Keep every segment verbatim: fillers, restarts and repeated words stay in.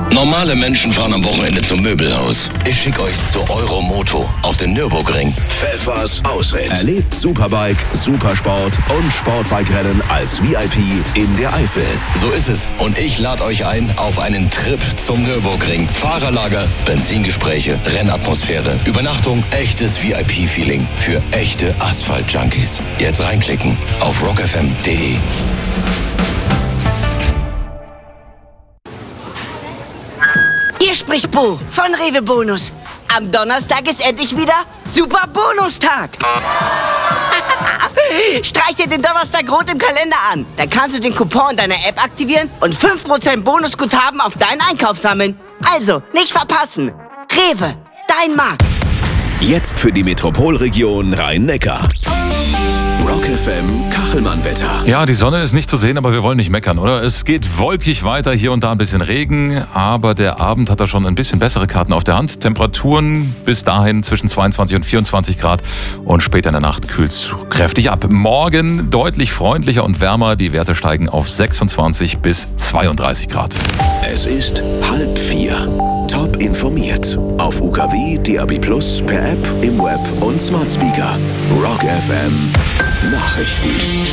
Normale Menschen fahren am Wochenende zum Möbelhaus. Ich schicke euch zu Euromoto auf den Nürburgring. Pfeffers Ausritt. Erlebt Superbike, Supersport und Sportbike-Rennen als V I P in der Eifel. So ist es. Und ich lade euch ein auf einen Trip zum Nürburgring. Fahrerlager, Benzingespräche, Rennatmosphäre, Übernachtung, echtes V I P-Feeling für echte Asphalt-Junkies. Jetzt reinklicken auf rock f m punkt d e. Hier spricht Bo von Rewe Bonus. Am Donnerstag ist endlich wieder Super Bonustag. Streich dir den Donnerstag rot im Kalender an. Dann kannst du den Coupon deiner App aktivieren und fünf Prozent Bonusguthaben auf deinen Einkauf sammeln. Also, nicht verpassen. Rewe, dein Markt. Jetzt für die Metropolregion Rhein-Neckar. Rock F M Kachelmann-Wetter. Ja, die Sonne ist nicht zu sehen, aber wir wollen nicht meckern, oder? Es geht wolkig weiter, hier und da ein bisschen Regen, aber der Abend hat da schon ein bisschen bessere Karten auf der Hand. Temperaturen bis dahin zwischen zweiundzwanzig und vierundzwanzig Grad und später in der Nacht kühlt es kräftig ab. Morgen deutlich freundlicher und wärmer, die Werte steigen auf sechsundzwanzig bis zweiunddreißig Grad. Es ist halb vier. Top informiert. Auf U K W, D A B plus, per App, im Web und Smart Speaker. Rock F M Nachrichten.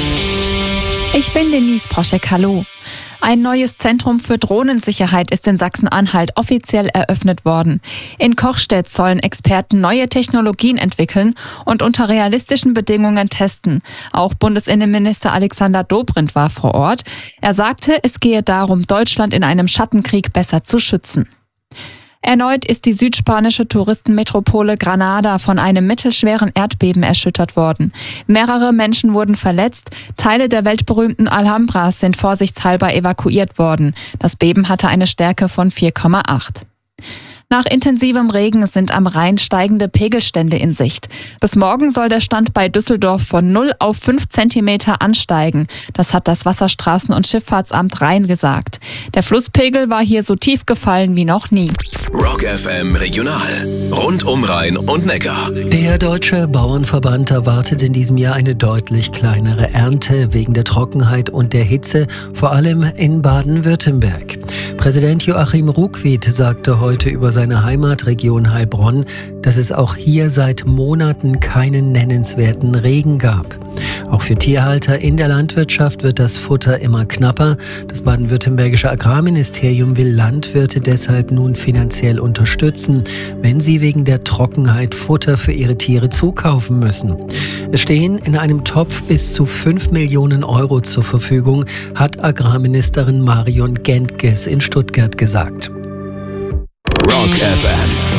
Ich bin Denise Proschek, hallo. Ein neues Zentrum für Drohnensicherheit ist in Sachsen-Anhalt offiziell eröffnet worden. In Kochstedt sollen Experten neue Technologien entwickeln und unter realistischen Bedingungen testen. Auch Bundesinnenminister Alexander Dobrindt war vor Ort. Er sagte, es gehe darum, Deutschland in einem Schattenkrieg besser zu schützen. Erneut ist die südspanische Touristenmetropole Granada von einem mittelschweren Erdbeben erschüttert worden. Mehrere Menschen wurden verletzt, Teile der weltberühmten Alhambras sind vorsichtshalber evakuiert worden. Das Beben hatte eine Stärke von vier Komma acht. Nach intensivem Regen sind am Rhein steigende Pegelstände in Sicht. Bis morgen soll der Stand bei Düsseldorf von null auf fünf Zentimeter ansteigen. Das hat das Wasserstraßen- und Schifffahrtsamt Rhein gesagt. Der Flusspegel war hier so tief gefallen wie noch nie. Rock F M Regional. Rund um Rhein und Neckar. Der Deutsche Bauernverband erwartet in diesem Jahr eine deutlich kleinere Ernte wegen der Trockenheit und der Hitze, vor allem in Baden-Württemberg. Präsident Joachim Ruckwied sagte heute über seine Heimatregion Heilbronn, dass es auch hier seit Monaten keinen nennenswerten Regen gab. Auch für Tierhalter in der Landwirtschaft wird das Futter immer knapper. Das baden-württembergische Agrarministerium will Landwirte deshalb nun finanziell unterstützen, wenn sie wegen der Trockenheit Futter für ihre Tiere zukaufen müssen. Es stehen in einem Topf bis zu fünf Millionen Euro zur Verfügung, hat Agrarministerin Marion Gentges in Stuttgart gesagt. Rock F M.